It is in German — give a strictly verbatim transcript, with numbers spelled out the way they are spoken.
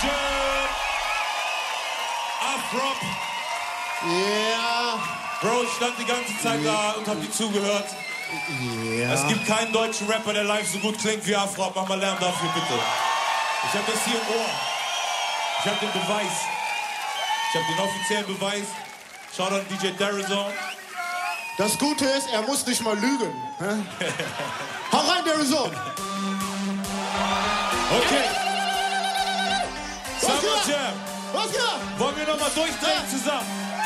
Jam. Afrop. Ja. Bro, ich stand die ganze Zeit da und hab dir zugehört. Ja. Es gibt keinen deutschen Rapper, der live so gut klingt wie Afrop. Mach mal Lärm dafür, bitte. Ich hab das hier im Ohr. Ich hab den Beweis. Ich hab den offiziellen Beweis. Schaut an D J Darazone. Das Gute ist, er muss nicht mal lügen. Hau rein, Darazone. Okay. Was Summer geht? Jam. Was geht? Wollen wir nochmal durchdrehen zusammen?